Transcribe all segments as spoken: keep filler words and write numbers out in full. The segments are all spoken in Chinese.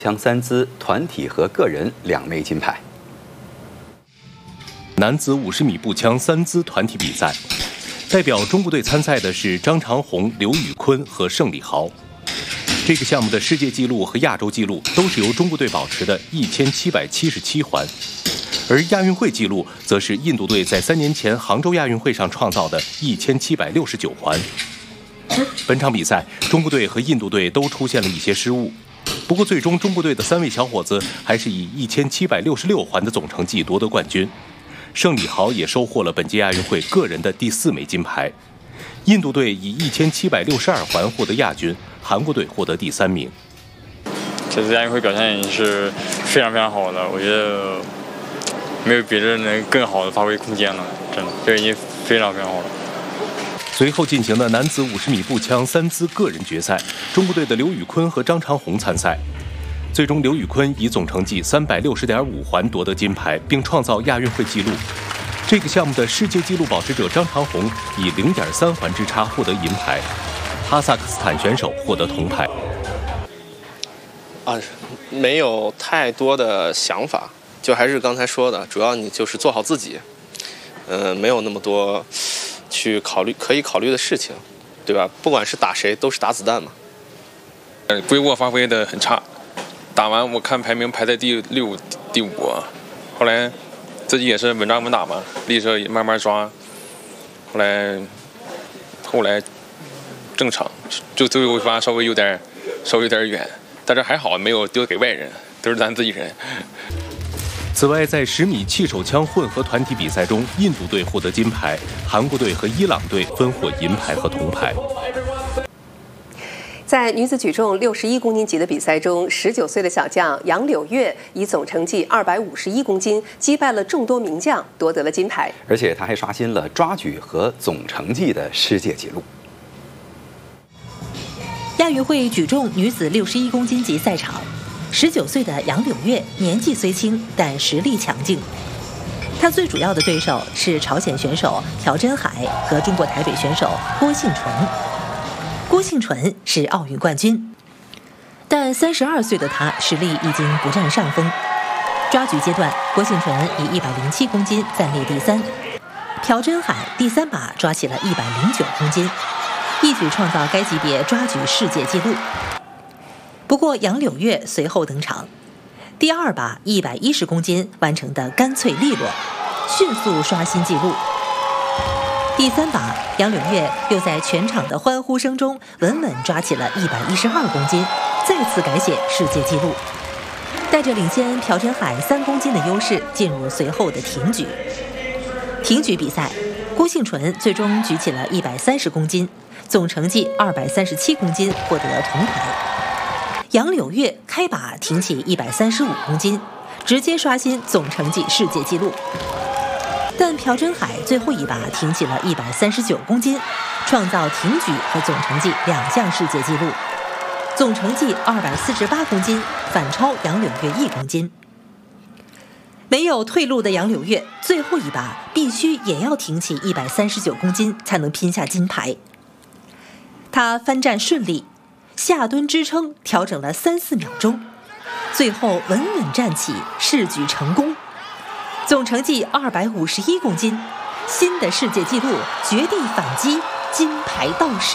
枪三姿团体和个人两枚金牌。 男子五十米步枪三姿团体比赛，代表中国队参赛的是张长虹、刘宇坤和盛礼豪。这个项目的世界纪录和亚洲纪录都是由中国队保持的一千七百七十七环，而亚运会纪录则是印度队在三年前杭州亚运会上创造的一千七百六十九环。本场比赛，中国队和印度队都出现了一些失误。不过，最终中国队的三位小伙子还是以一千七百六十六环的总成绩夺得冠军。盛礼豪也收获了本届亚运会个人的第四枚金牌。印度队以一千七百六十二环获得亚军，韩国队获得第三名。 这次亚运会表现是非常非常好的，我觉得没有别人能更好的发挥空间了，真的，这已经非常非常好了。 随后进行的男子五十米步枪三姿个人决赛，中国队的刘宇坤和张长虹参赛。最终，刘宇坤以总成绩三百六十点五环夺得金牌，并创造亚运会纪录。这个项目的世界纪录保持者张长虹以零点三环之差获得银牌，哈萨克斯坦选手获得铜牌。 啊，没有太多的想法，就还是刚才说的，主要你就是做好自己，嗯、呃，没有那么多去考虑可以考虑的事情，对吧？不管是打谁，都是打子弹嘛。 呃，归卧发挥的很差，打完我看排名排在第六、第五，后来自己也是稳扎稳打嘛，力射也慢慢抓，后来后来正常，就最后一发稍微有点稍微有点远，但是还好没有丢给外人，都是咱自己人。 此外，在十米气手枪混合团体比赛中，印度队获得金牌，韩国队和伊朗队分获银牌和铜牌。 在女子举重六十一公斤级的比赛中，十九岁的小将杨柳月以总成绩二百五十一公斤击败了众多名将，夺得了金牌。 而且他还刷新了抓举和总成绩的世界纪录。 亚运会举重女子六十一公斤级赛场，十九岁的杨柳月年纪虽轻，但实力强劲。她最主要的对手是朝鲜选手朴真海和中国台北选手郭幸纯。郭幸纯是奥运冠军，但三十二岁的她实力已经不占上风。抓举阶段，郭幸纯以一百零七公斤暂列第三，朴真海第三把抓起了一百零九公斤，一举创造该级别抓举世界纪录。不过杨柳月随后登场，第二把一百一十公斤完成的干脆利落，迅速刷新纪录。第三把，杨柳月又在全场的欢呼声中稳稳抓起了一百一十二公斤，再次改写世界纪录，带着领先朴真海三公斤的优势进入随后的挺举。挺举比赛，郭幸纯最终举起了一百三十公斤，总成绩二百三十七公斤，获得铜牌。杨柳月开把挺起一百三十五公斤，直接刷新总成绩世界纪录。但朴真海最后一把挺起了一百三十九公斤，创造挺举和总成绩两项世界纪录，总成绩二百四十八公斤，反超杨柳月一公斤。没有退路的杨柳月，最后一把必须也要挺起一百三十九公斤，才能拼下金牌。他翻站顺利，下蹲支撑调整了三四秒钟，最后稳稳站起，试举成功。总成绩二百五十一公斤，新的世界纪录，绝地反击，金牌到手。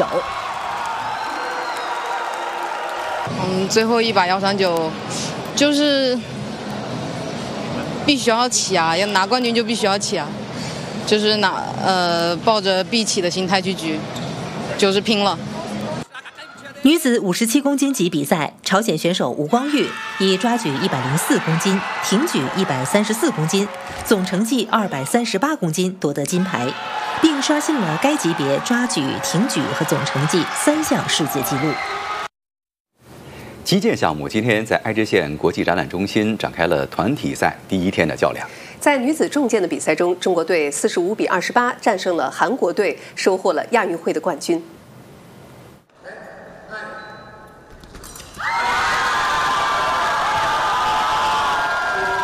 嗯，最后一把幺三九，就是必须要起啊，要拿冠军就必须要起啊，就是拿呃抱着必起的心态去举，就是拼了。 女子五十七公斤级比赛，朝鲜选手吴光玉以抓举一百零四公斤、挺举一百三十四公斤，总成绩二百三十八公斤夺得金牌，并刷新了该级别抓举、挺举和总成绩三项世界纪录。 击剑项目今天在爱知县国际展览中心展开了团体赛第一天的较量。 在女子重剑的比赛中，中国队四十五比二十八战胜了韩国队，收获了亚运会的冠军。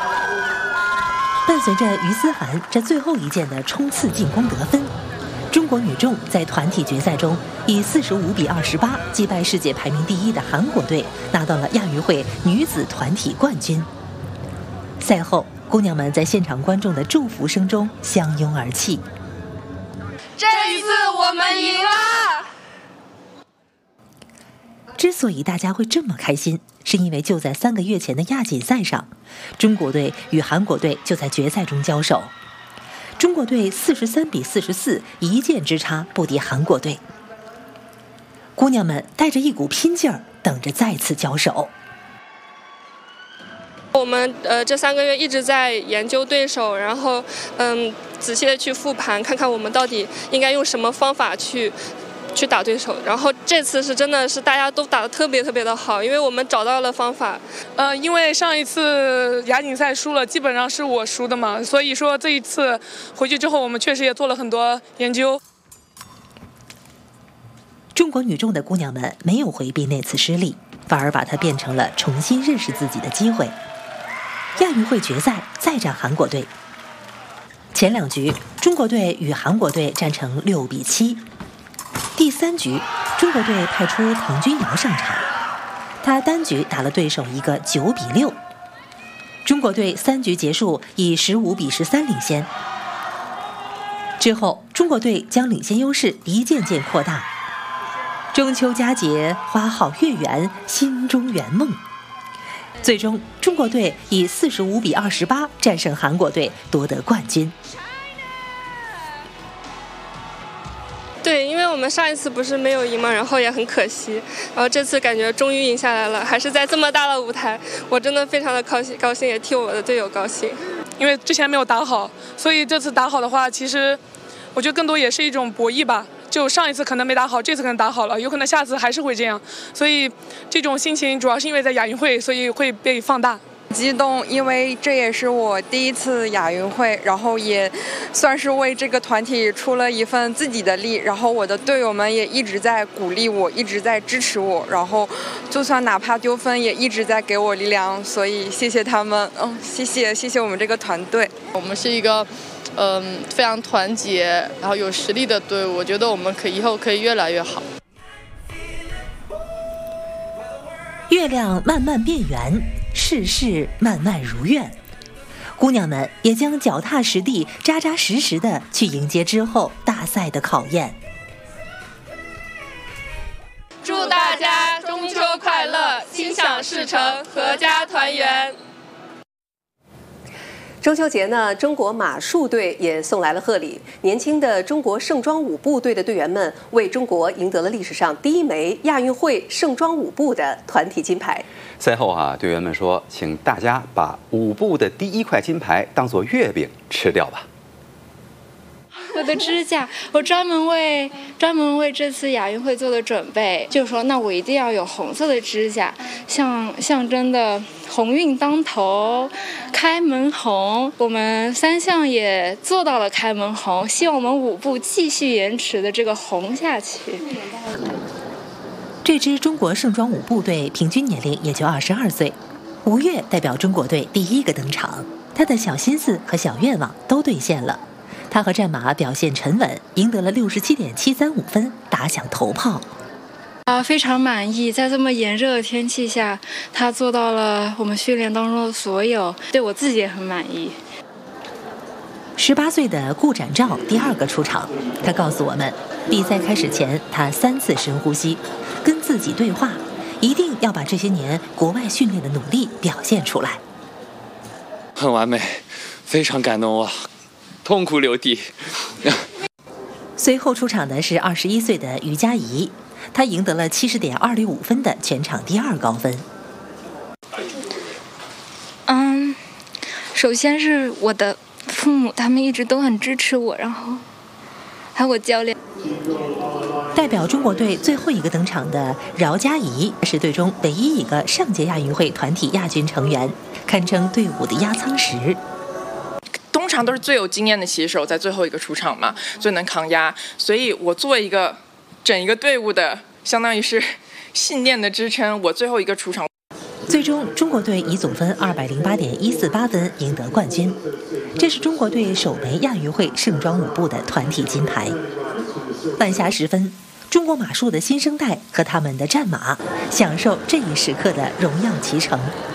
伴随着于思涵这最后一剑的冲刺进攻得分，中国国女众在团体决赛中以四十五比二十八击败世界排名第一的韩国队，拿到了亚运会女子团体冠军。赛后，姑娘们在现场观众的祝福声中相拥而泣。 这一次我们赢了！ 之所以大家会这么开心，是因为就在三个月前的亚锦赛上，中国队与韩国队就在决赛中交手。中国队四十三比四十四，一箭之差不敌韩国队。姑娘们带着一股拼劲儿，等着再次交手。 我们呃这三个月一直在研究对手，然后嗯仔细的去复盘，看看我们到底应该用什么方法去去打对手。然后这次是真的是大家都打得特别特别的好，因为我们找到了方法。 呃，因为上一次亚锦赛输了，基本上是我输的嘛，所以说这一次回去之后，我们确实也做了很多研究。 中国女众的姑娘们没有回避那次失利，反而把它变成了重新认识自己的机会。亚运会决赛再战韩国队，前两局中国队与韩国队战成六比七。第三局，中国队派出唐君瑶上场，他单局打了对手一个九比六。中国队三局结束以十五比十三领先。之后，中国队将领先优势一渐渐扩大。中秋佳节，花好月圆，心中圆梦。最终，中国队以四十五比二十八战胜韩国队，夺得冠军。 对，因为我们上一次不是没有赢嘛，然后也很可惜，然后这次感觉终于赢下来了，还是在这么大的舞台，我真的非常的高兴，高兴也替我的队友高兴。 因为之前没有打好，所以这次打好的话，其实我觉得更多也是一种博弈吧。就上一次可能没打好，这次可能打好了，有可能下次还是会这样，所以这种心情主要是因为在亚运会，所以会被放大。 激动，因为这也是我第一次亚运会，然后也算是为这个团体出了一份自己的力，然后我的队友们也一直在鼓励我，一直在支持我，然后就算哪怕丢分也一直在给我力量，所以谢谢他们，嗯，谢谢谢谢我们这个团队。 我们是一个嗯非常团结，然后有实力的队伍，我觉得我们可以以后可以越来越好。 月亮慢慢变圆，事事慢慢如愿。姑娘们也将脚踏实地、扎扎实实的去迎接之后大赛的考验。 祝大家中秋快乐，心想事成，阖家团圆。 中秋节呢，中国马术队也送来了贺礼。年轻的中国盛装舞步队的队员们为中国赢得了历史上第一枚亚运会盛装舞步的团体金牌。 赛后啊，队员们说，请大家把舞步的第一块金牌当作月饼吃掉吧。 我的指甲，我专门为专门为这次亚运会做的准备，就说那我一定要有红色的指甲，象象征的鸿运当头，开门红。我们三项也做到了开门红，希望我们舞步继续延迟的这个红下去。 这支中国盛装舞步队平均年龄也就二十二岁，吴越代表中国队第一个登场，他的小心思和小愿望都兑现了。他和战马表现沉稳，赢得了六十七点七三五分，打响头炮。 啊，非常满意，在这么炎热的天气下，他做到了我们训练当中的所有，对我自己也很满意。 十八岁的顾展照第二个出场，他告诉我们，比赛开始前他三次深呼吸，跟自己对话，一定要把这些年国外训练的努力表现出来。 很完美，非常感动我。痛哭流涕。 随后出场的是二十一岁的于佳怡，她赢得了七十点二六五分的全场第二高分。 嗯，首先是我的父母，他们一直都很支持我，然后还有我教练。 代表中国队最后一个登场的饶佳怡是队中唯一一个上届亚运会团体亚军成员，堪称队伍的压舱石。 通常都是最有经验的骑手在最后一个出场嘛，最能抗压，所以我作为一个整一个队伍的相当于是信念的支撑，我最后一个出场。 最终中国队以总分二百零八点一四八分赢得冠军，这是中国队首枚亚运会盛装舞步的团体金牌。 晚霞时分，中国马术的新生代和他们的战马享受这一时刻的荣耀启程。